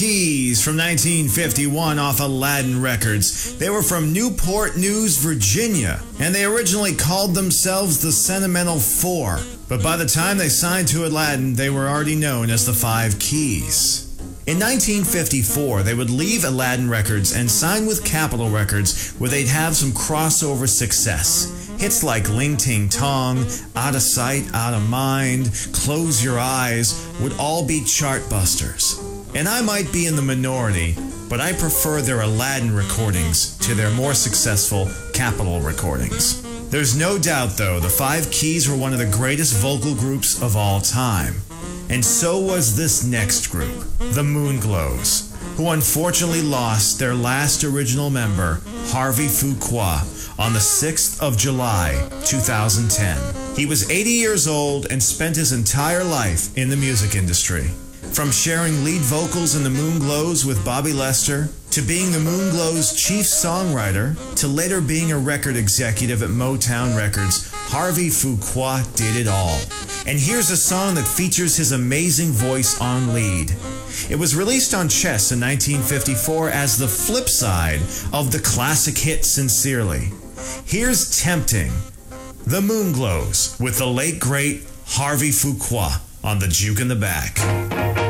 Keys from 1951 off Aladdin Records. They were from Newport News, Virginia, and they originally called themselves the Sentimental Four. But by the time they signed to Aladdin, they were already known as the Five Keys. In 1954, they would leave Aladdin Records and sign with Capitol Records, where they'd have some crossover success. Hits like Ling Ting Tong, Out of Sight, Out of Mind, Close Your Eyes would all be chart busters. And I might be in the minority, but I prefer their Aladdin recordings to their more successful Capitol recordings. There's no doubt, though, the Five Keys were one of the greatest vocal groups of all time. And so was this next group, the Moonglows, who unfortunately lost their last original member, Harvey Fuqua, on the 6th of July, 2010. He was 80 years old and spent his entire life in the music industry. From sharing lead vocals in the Moonglows with Bobby Lester, to being the Moonglows' chief songwriter, to later being a record executive at Motown Records, Harvey Fuqua did it all. And here's a song that features his amazing voice on lead. It was released on Chess in 1954 as the flip side of the classic hit Sincerely. Here's Tempting, the Moonglows with the late great Harvey Fuqua on the Juke in the Back.